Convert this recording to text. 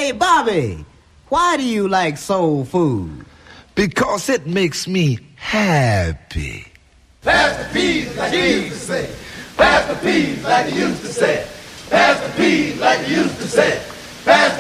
Hey, Bobby, why do you like soul food? Because it makes me happy. Pass the peas like you used to say. Pass the peas like you used to say. Pass the peas like you used to say. Pass